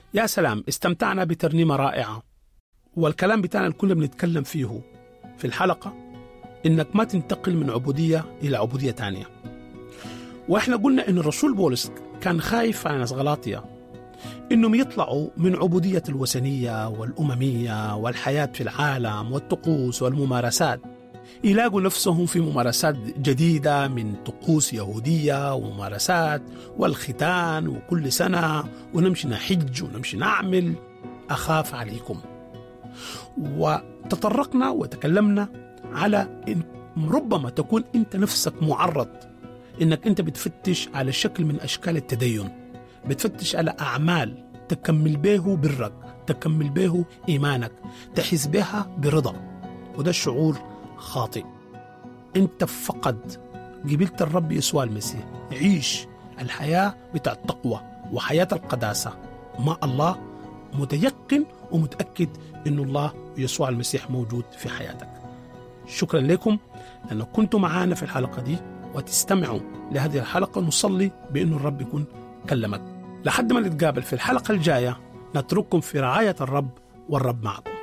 يا سلام، استمتعنا بترنيمة رائعة. والكلام بتاعنا الكل بنتكلم فيه في الحلقة إنك ما تنتقل من عبودية إلى عبودية تانية. وإحنا قلنا إن الرسول بولس كان خايف على ناس غلاطية إنهم يطلعوا من عبودية الوثنية والأممية والحياة في العالم والطقوس والممارسات، يلاقوا نفسهم في ممارسات جديدة من طقوس يهودية وممارسات والختان وكل سنة ونمشي نحج ونمشي نعمل. أخاف عليكم. وتطرقنا وتكلمنا على إن ربما تكون أنت نفسك معرض إنك أنت بتفتش على شكل من أشكال التدين، بتفتش على أعمال تكمل به برك، تكمل به إيمانك، تحس بها برضا، وده الشعور خاطئ. أنت فقط قبلت الرب يسوع المسيح، عيش الحياة بتاع التقوى وحياة القداسة مع الله، متيقن ومتأكد إن الله يسوع المسيح موجود في حياتك. شكرا لكم لأنه كنتم معنا في الحلقة دي، وتستمعوا لهذه الحلقة. نصلي بأن الرب يكون كلمك. لحد ما نتقابل في الحلقة الجاية، نترككم في رعاية الرب، والرب معكم.